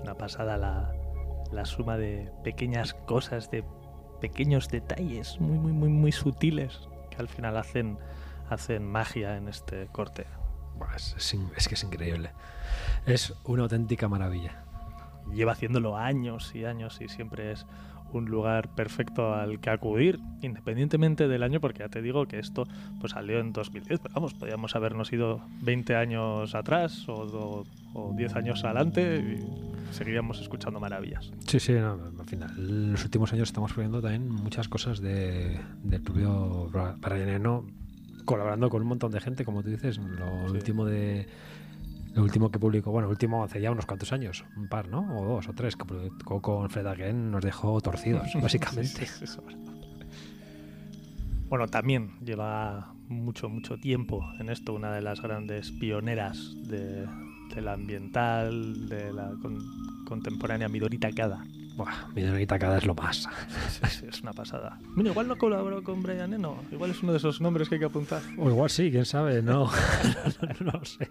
una pasada la suma de pequeñas cosas, de pequeños detalles muy sutiles que al final hacen magia en este corte. Buah, es que es increíble. Es una auténtica maravilla. Lleva haciéndolo años y años y siempre es un lugar perfecto al que acudir, independientemente del año, porque ya te digo que esto pues salió en 2010, pero vamos, podríamos habernos ido 20 años atrás o 10 años adelante y seguiríamos escuchando maravillas. Sí, no, al final, en los últimos años estamos viendo también muchas cosas del propio Brian Eno, colaborando con un montón de gente, como tú dices, Lo último que publicó, bueno, último hace ya unos cuantos años, un par, ¿no? O 2 o 3, que publicó con Fred Again, nos dejó torcidos, básicamente. Sí, bueno, también lleva mucho tiempo en esto, una de las grandes pioneras de la ambiental, de la contemporánea, Midori Takada. Buah, Midori Takada es lo más. Sí, es una pasada. Mira, igual no colaboró con Brian Eno, igual es uno de esos nombres que hay que apuntar. O igual sí, quién sabe, no. No sé.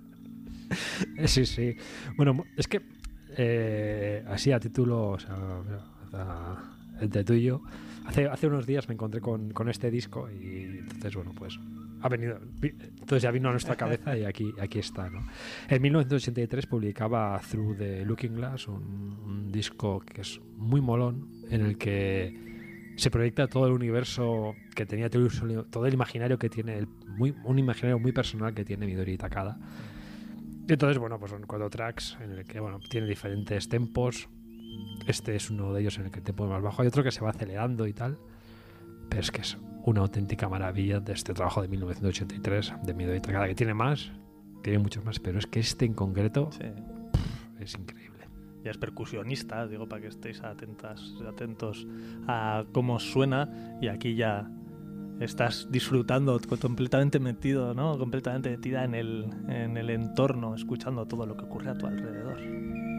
Sí. Bueno, es que así a título, o sea, entre tú y yo, hace unos días me encontré con este disco y entonces, bueno, pues ha venido, entonces ya vino a nuestra cabeza y aquí está, ¿no? En 1983 publicaba Through the Looking Glass, un disco que es muy molón, en el que se proyecta todo el universo que tenía, todo el imaginario que tiene, un imaginario muy personal que tiene Midori Takada. Entonces, bueno, pues son 4 tracks en el que, bueno, tiene diferentes tempos. Este es uno de ellos en el que el tempo es más bajo. Hay otro que se va acelerando y tal. Pero es que es una auténtica maravilla de este trabajo de 1983 de Midori Takada, que tiene más, tiene muchos más, pero es que este en concreto es increíble. Ya es percusionista, digo, para que estéis atentos a cómo suena, y aquí ya estás disfrutando, completamente metido, ¿no? Completamente metida en el entorno, escuchando todo lo que ocurre a tu alrededor.